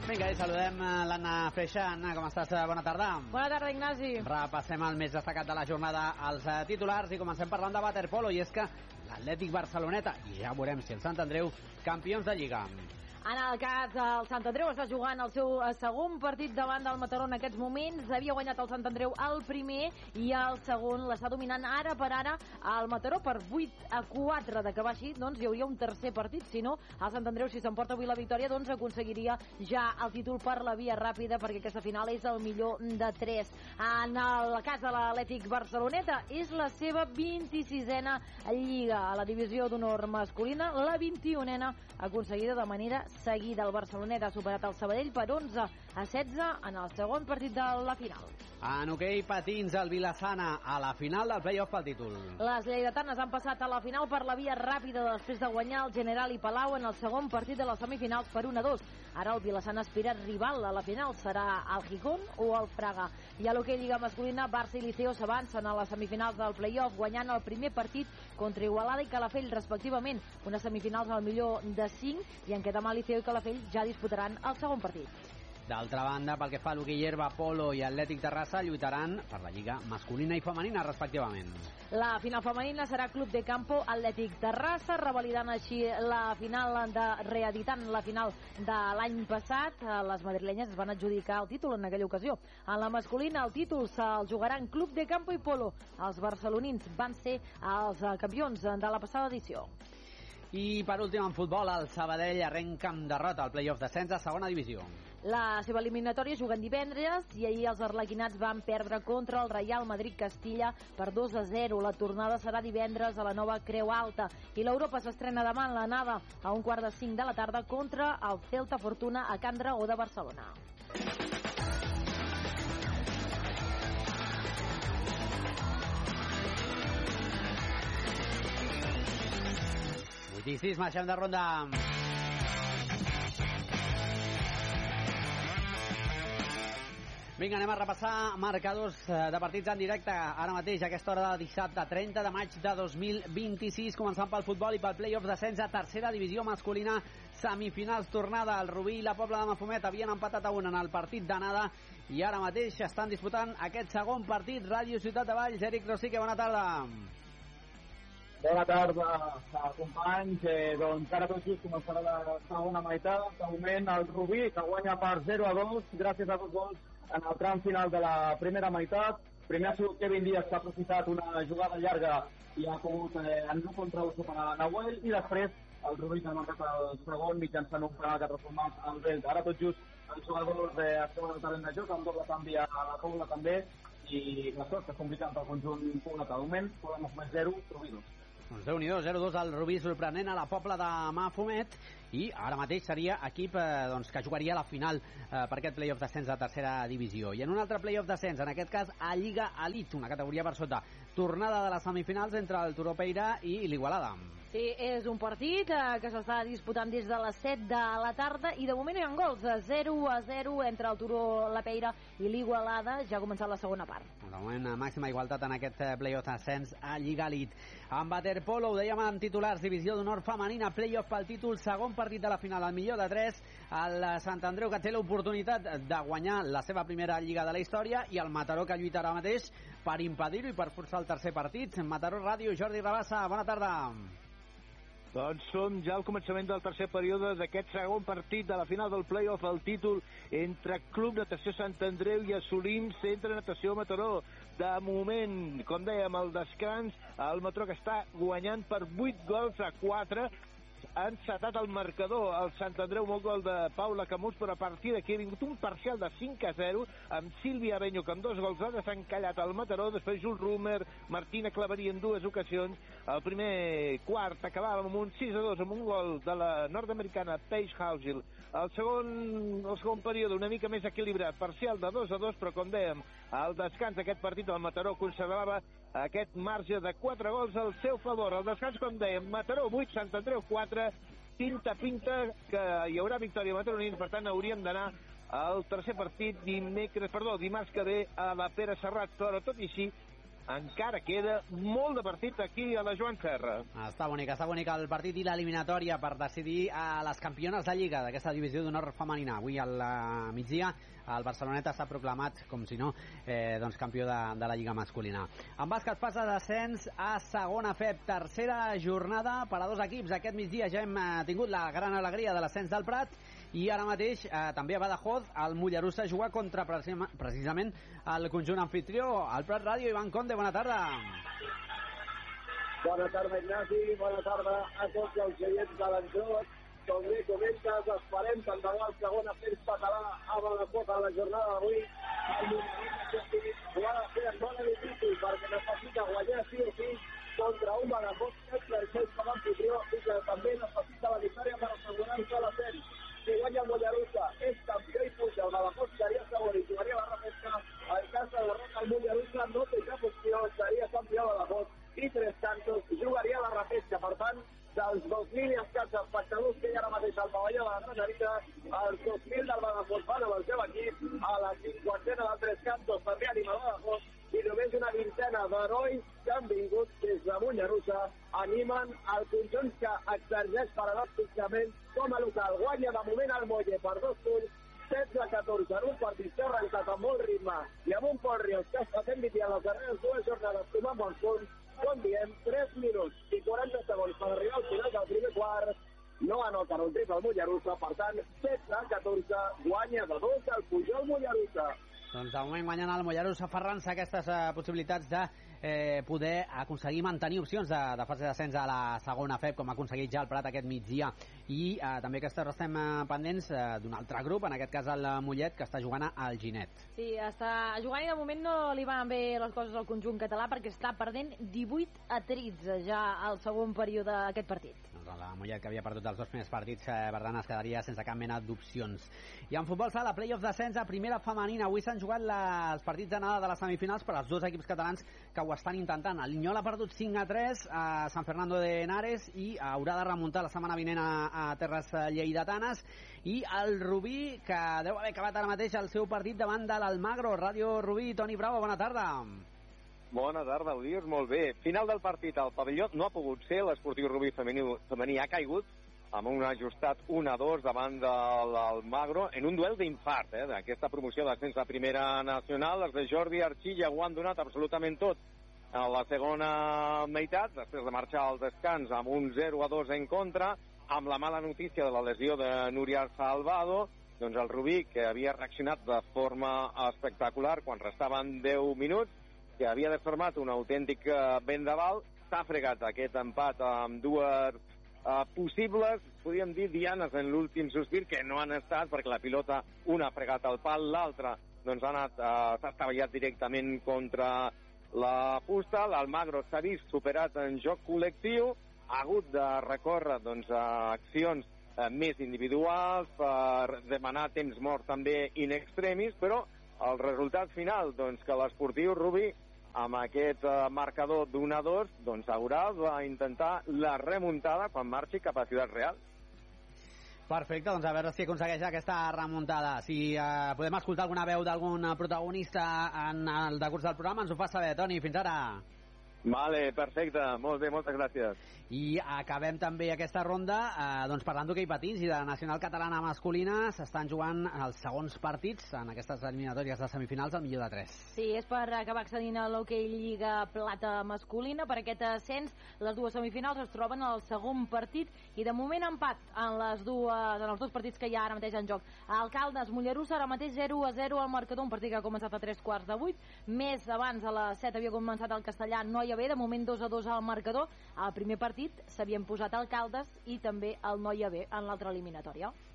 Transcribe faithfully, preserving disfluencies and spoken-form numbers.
Vinga, i saludem l'Anna Freixa. Anna, com estàs? Bona tarda. Bona tarda, Ignasi. Repassem el més destacat de la jornada, els titulars, i comencem parlant de waterpolo, i és que l'Atlètic Barceloneta, i ja veurem si el Sant Andreu, campions de Lliga. En el cas, el Sant Andreu està jugant el seu segon partit davant del Mataró en aquests moments. Havia guanyat el Sant Andreu el primer i el segon l'està dominant ara per ara el Mataró per vuit a quatre. D'acabar així, doncs hi hauria un tercer partit. Si no, el Sant Andreu, si s'emporta avui la victòria, doncs aconseguiria ja el títol per la via ràpida, perquè aquesta final és el millor de tres. En el cas de l'Atlètic Barceloneta, és la seva vint-i-sisena Lliga a la divisió d'honor masculina, la vint-i-unena aconseguida de manera seguida. El Barceloneta ha superat el Sabadell per onze a setze en el segon partit de la final. En hoquei patins, el Vilassana a la final del play-off pel títol. Les lleidatanes han passat a la final per la via ràpida després de guanyar el General i Palau en el segon partit de les semifinals per un a dos. Ara el Vilassana aspira rival a la final. Serà el Gijón o el Fraga. I a l'hoquei Lliga masculina, Barça i Liceo s'avancen a les semifinals del play-off, guanyant el primer partit contra Igualada i Calafell, respectivament. Unes semifinals al millor de cinc, i en què demà Liceo i Calafell ja disputaran el segon partit. D'altra banda, pel que fa a l'hoquei herba, Polo i Atlètic Terrassa lluitaran per la Lliga masculina i femenina, respectivament. La final femenina serà Club de Campo Atlètic Terrassa, revalidant així la final, de reeditant la final de l'any passat. Les madrilenyes es van adjudicar el títol en aquella ocasió. En la masculina, el títol se'l jugaran Club de Campo i Polo. Els barcelonins van ser els campions de la passada edició. I per últim, en futbol, el Sabadell arrenca amb derrota al play-off d'ascens a segona divisió. La seva eliminatòria juguen divendres i ahir els arlequinats van perdre contra el Real Madrid Castilla per dos a zero. La tornada serà divendres a la nova Creu Alta i l'Europa s'estrena demà en l'anada a un quart de cinc de la tarda contra el Celta Fortuna a Can Dragó de Barcelona. vuit i sis, marxem de ronda. Vinga, anem a repassar marcadors de partits en directe ara mateix, a aquesta hora de dissabte trenta de maig de dos mil vint-i-sis, començant pel futbol i pel play-off d'ascens a tercera divisió masculina, semifinals tornada. El Rubí i la Pobla de Mafumet havien empatat a un en el partit d'anada i ara mateix estan disputant aquest segon partit. Ràdio Ciutat de Valls, Eric Rosique, bona tarda. Bona tarda, companys. Eh, doncs ara tot just començarà la segona meitat. De moment el Rubí, que guanya per zero a dos, gràcies a dos gols en el tram final de la primera meitat. Primer ha sigut Kevin Díaz, que ha aprofitat una jugada llarga i ha pogut eh, en un contra un superar Nahuel, i després el Rubí que ha marcat el segon mitjançant un penal que ha transformat el Belt. Ara tot just els jugadors eh, es troben al terreny de joc, amb doble canvi a la Pobla també, i les coses que es compliquen pel conjunt pobletà. De moment, podem fer zero, Rubí dos. Doncs Déu-n'hi-do, zero dos al Rubí, sorprenent a la Pobla de Mafumet, i ara mateix seria equip eh, doncs, que jugaria a la final eh, per aquest play-off d'ascens de tercera divisió. I en un altre play-off d'ascens, en aquest cas a Lliga Elite, una categoria per sota, tornada de les semifinals entre el Turó Peira i l'Igualada. Sí, és un partit eh, que s'està disputant des de les set de la tarda i de moment hi ha gols, zero a zero entre el Turó La Peira i l'Igualada. Ja ha començat la segona part. De moment, màxima igualtat en aquest play-off d'ascens a Lliga Elite. En waterpolo, ho dèiem amb titulars, divisió d'honor femenina, play-off pel títol, segon partit de la final, al millor de tres, el Sant Andreu, que té l'oportunitat de guanyar la seva primera lliga de la història, i el Mataró, que lluita ara mateix per impedir-ho i per forçar el tercer partit. Mataró Ràdio, Jordi Rabassa, bona tarda. Doncs som ja al començament del tercer període d'aquest segon partit de la final del play-off, el títol entre Club Natació Sant Andreu i Assolim Centre Natació Mataró. De moment, com dèiem, el descans, el Mataró, que està guanyant per vuit gols a quatre, ha encetat el marcador el Sant Andreu amb el gol de Paula Camus, però a partir d'aquí ha vingut un parcial de cinc a zero amb Sílvia Avenyo, que amb dos gols ha desencallat el Mataró. Després Jules Rumer, Martina Claverí en dues ocasions. El primer quart acabava amb un sis a dos amb un gol de la nord-americana Paige Hausil. El segon, el segon període una mica més equilibrat, parcial de dos a dos, però com dèiem, al descans d'aquest partit el Mataró conservava aquest marge de quatre gols al seu favor. Al descans, com dèiem, Mataró vuit, Sant Andreu quatre, pinta, pinta que hi haurà victòria mataronins, per tant hauríem d'anar al tercer partit dimecres, perdó, dimarts que ve a la Pere Serrat, però tot i així encara queda molt de partit aquí a la Joan Serra. Està bonic, està bonic el partit i l'eliminatòria per decidir a les campiones de Lliga d'aquesta divisió d'honor femenina. Avui al migdia el Barceloneta s'ha proclamat, com si no, eh, doncs campió de, de la Lliga masculina. En bàsquet passa descens a segona F E B, tercera jornada per a dos equips. Aquest migdia ja hem eh, tingut la gran alegria de l'ascens del Prat i ara mateix eh, també a Badajoz el Mollerussa juga contra precisament el conjunt anfitrió. Al Prat Ràdio, Ivan Conde, bona tarda. Bona tarda, Ignasi, bona tarda a tots els oients de l'enjot. Com bé comentes, esperem tant de bo el segon ascens català a Badajoz a la jornada d'avui. El Mollerussa ho ha de fer en bona difícil perquè necessita guanyar sí o sí contra un Badajoz que exerceix com a anfitrió i que també necessita la victòria per assegurar-se l'ascens. Si guanya el Mollerussa és campió i puja, el Badajoz seria segon i jugaria la repesca. En cas de derrota el Mollerussa no té cap opció, seria campió a Badajoz i Tres Cantos jugaria la repesca. Per tant, dels dos mil i escacs espectadors que hi ha ara mateix al pavelló de la Tranerita, els dos mil del Badajoz van amb el seu equip, a la cinquantena del Tres Cantos també anima el Badajoz, i només una vintena d'herois que han vingut des de Mollerussa animen el conjunt que exerceix paradòxicament com a local. Guanya de moment el Molle per dos punts, setze a catorze, en un partit que ha arrencat amb molt ritme i amb un Porrios que està fent vitir en les darreres dues jornades sumant bons punts. Com diem, tres minuts i quaranta segons per arribar al final del primer quart. No anota un tret al Mollerussa, per tant, setze a catorze, guanya de dos el Pujol Mollerussa. Doncs de moment guanyant el Mollerussa, Ferran-se aquestes eh, possibilitats de eh, poder aconseguir mantenir opcions de, de fase d'ascens a la segona F E B, com ha aconseguit ja el Prat aquest migdia. I eh, també aquestes estem eh, pendents eh, d'un altre grup, en aquest cas el Mollet, que està jugant al Ginet. Sí, està jugant i de moment no li van bé les coses al conjunt català perquè està perdent divuit a tretze ja al segon període d'aquest partit. Doncs el Mollet, que havia perdut els dos primers partits, eh, per tant es quedaria sense cap mena d'opcions. I en futbol sala, play-off d'ascens a primera femenina. Avui s'han jugat la, els partits d'anada de les semifinals per als dos equips catalans que ho estan intentant. El Linyola ha perdut cinc a tres a San Fernando de Henares i haurà de remuntar la setmana vinent a, a terres lleidatanes. I el Rubí, que deu haver acabat ara mateix el seu partit davant de l'Almagro. Ràdio Rubí, Toni Bravo, bona tarda. Bona tarda, ho dius molt bé. Final del partit al pavelló no ha pogut ser, l'Esportiu Rubí femení, femení ha caigut amb un ajustat un a dos davant de l'Almagro en un duel d'infart, eh, d'aquesta promoció d'ascens a primera nacional. Els de Jordi Archilla ho han donat absolutament tot a la segona meitat, després de marxar al descans amb un zero a dos en contra, amb la mala notícia de la lesió de Núria Salvado. Doncs el Rubí, que havia reaccionat de forma espectacular quan restaven deu minuts, que havia desformat un autèntic vendaval, s'ha fregat aquest empat amb dues uh, possibles, podríem dir, dianes en l'últim sospir, que no han estat, perquè la pilota, una ha fregat al pal, l'altra doncs ha anat, uh, s'ha estavellat directament contra la fusta. L'Almagro s'ha vist superat en joc col·lectiu, ha hagut de recórrer doncs, a accions uh, més individuals per demanar temps mort també in extremis, però el resultat final, doncs, que l'Esportiu Rubí amb aquest uh, marcador d'un a dos, doncs haurà d'intentar la remuntada quan marxi cap a Ciutat Real. Perfecte, doncs a veure si aconsegueix aquesta remuntada. Si uh, podem escoltar alguna veu d'algun protagonista en el decurs del programa, ens ho fa saber. Toni, fins ara. Vale, perfecte, molt bé, moltes gràcies. I acabem també aquesta ronda eh, doncs parlant d'hoquei patins i de la nacional catalana masculina. S'estan jugant els segons partits en aquestes eliminatòries de semifinals al millor de tres. Sí, és per acabar accedint a l'hoquei Lliga Plata masculina. Per aquest ascens, les dues semifinals es troben al segon partit i de moment empat en, les dues, en els dos partits que hi ha ara mateix en joc. Alcaldes, Mollerussa, ara mateix zero a zero al marcador, un partit que ha començat a tres quarts de vuit. Més abans, a les set havia començat el Castellà, no hi havia, de moment dos a dos al marcador. Al primer partit s'havien posat Alcaldes i també el Noia B en l'altra eliminatòria.